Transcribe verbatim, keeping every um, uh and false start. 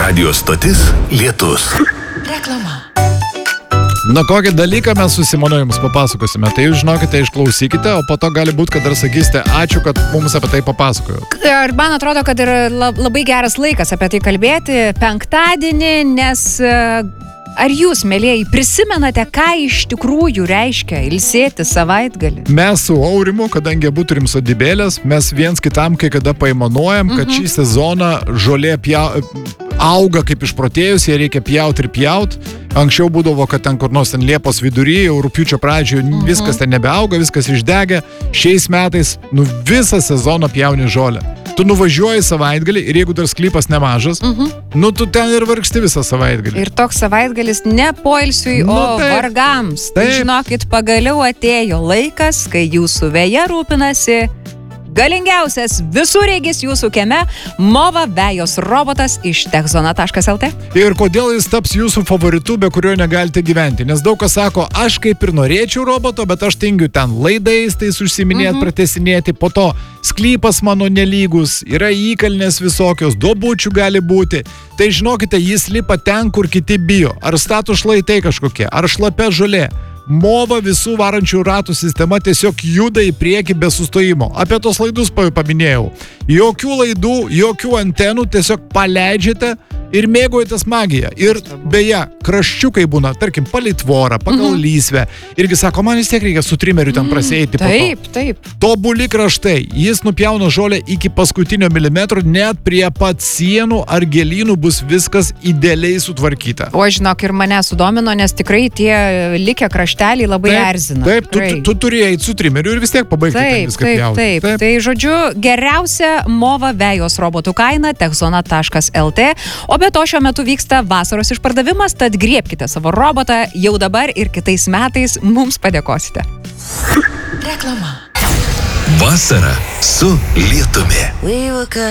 Radio stotis Lietus. Reklama. Na, kokį dalyką mes su Simonu jums papasakosime, tai jūs žinokite, išklausykite, o po to gali būti, kad dar sakysite, ačiū, kad mums apie tai papasakojo. Ir man atrodo, kad yra labai geras laikas apie tai kalbėti penktadienį, nes ar jūs, mielieji, prisimenate, ką iš tikrųjų reiškia ilsėti savaitgalį? Mes su Aurimu, kadangi abu turim sodybėlės, mes viens kitam kai kada paimanuojam, kad šį sezoną žolė pjau... auga kaip išprotėjus, jie reikia pjauti ir pjauti. Anksčiau būdavo, kad ten kur nors ten Liepos vidury, jau rugpjūčio pradžioje uh-huh. viskas ten nebeauga, viskas išdegė. Šiais metais, nu visą sezoną pjauni žolę. Tu nuvažiuoji savaitgalį ir jeigu dar sklypas nemažas, uh-huh. nu tu ten ir vargsti visą savaitgalį. Ir toks savaitgalis ne poilsiui, nu, o taip, vargams. Tai taip. Žinokit, pagaliau atėjo laikas, kai jūsų veja rūpinasi galingiausias visureigis jūsų kieme Mova vejos robotas iš techzona taškas el tė. Ir kodėl jis taps jūsų favoritu, be kurio negalite gyventi? Nes daug kas sako, aš kaip ir norėčiau roboto, bet aš tingiu ten laidais, tais užsiminėti, mm-hmm. pratesinėti. Po to sklypas mano nelygus, yra įkalnės visokios, duobučių gali būti. Tai žinokite, jis lipa ten, kur kiti bijo. Ar statų šlaitai kažkokie, ar šlapia žolė. Mova visų varančių ratų sistema tiesiog juda į priekį be sustojimo. Apie tos laidus paminėjau. Jokių laidų, jokių antenų, tiesiog paleidžiate ir mėgaujatės magiją. Ir beje, kraščiukai būna, tarkim, palei tvorą, pagal mhm. lysvę. Irgi sako, man vis tiek reikia su trimeriu ten prasieiti. Taip, taip. Tobuli kraštai. Jis nupjauna žolę iki paskutinio milimetro, net prie pat sienų ar gėlynų bus viskas idealiai sutvarkyta. O žinok, ir mane sudomino, nes tikrai tie likę krašteliai labai taip, erzina. Taip, tu, tu, tu turi eiti su trimeriu ir vis tiek pabaigti taip, viską taip, pjauti. Taip, taip. Tai žodžiu, geriausia Mova vejos robotų kaina techzona taškas el tė. O be to šiuo metu vyksta vasaros išpardavimas, tad griebkite savo robotą jau dabar ir kitais metais mums padėkosite. Reklama. Vasara su Lietumi.